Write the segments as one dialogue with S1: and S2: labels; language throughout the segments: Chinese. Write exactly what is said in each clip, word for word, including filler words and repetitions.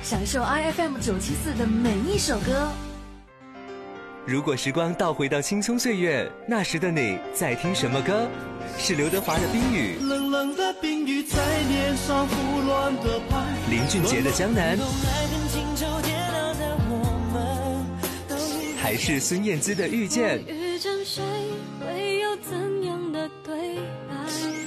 S1: 享受 I F M 九七四的每一首歌。
S2: 如果时光倒回到青葱岁月，那时的你在听什么歌？是刘德华的《冰雨》，
S3: 冷冷的冰雨在脸上胡乱的拍，
S2: 林俊杰的《江南》，还是孙燕姿的《遇见》？
S4: 遇见谁会有怎样的对白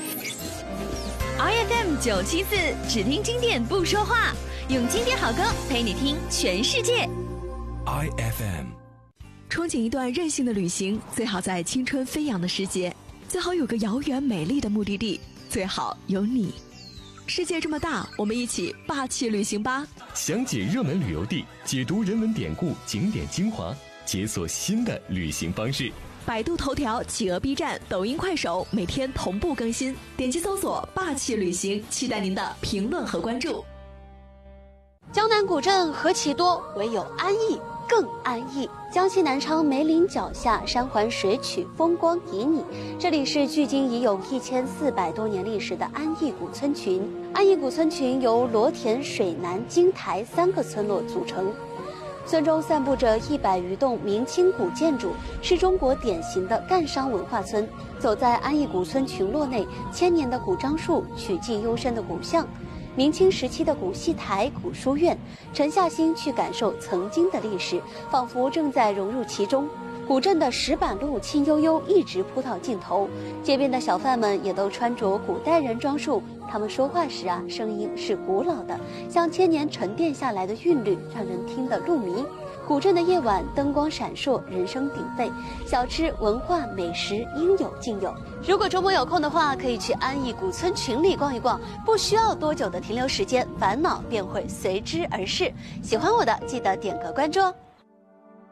S5: ？I F M 九七四，只听经典不说话，用经典好歌陪你听全世界。
S6: I F M。
S7: 憧憬一段任性的旅行，最好在青春飞扬的时节，最好有个遥远美丽的目的地，最好有你。世界这么大，我们一起霸气旅行吧！
S6: 详解热门旅游地，解读人文典故、景点精华，解锁新的旅行方式。
S7: 百度头条、企鹅 B 站、抖音、快手每天同步更新，点击搜索“霸气旅行”，期待您的评论和关注。
S8: 江南古镇何其多，唯有安逸更安逸。江西南昌梅林脚下，山环水曲，风光旖旎。这里是距今已有一千四百多年历史的安逸古村群。安逸古村群由罗田、水南、金台三个村落组成。村中散布着一百余栋明清古建筑，是中国典型的干商文化村。走在安逸古村群落内，千年的古樟树，曲径幽深的古巷，明清时期的古戏台、古书院，沉下心去感受曾经的历史，仿佛正在融入其中。古镇的石板路轻悠悠，一直铺到尽头。街边的小贩们也都穿着古代人装束，他们说话时啊，声音是古老的，像千年沉淀下来的韵律，让人听得入迷。古镇的夜晚灯光闪烁，人声鼎沸，小吃、文化、美食应有尽有。如果周末有空的话，可以去安逸古村群里逛一逛，不需要多久的停留时间，烦恼便会随之而逝。喜欢我的，记得点个关注哦。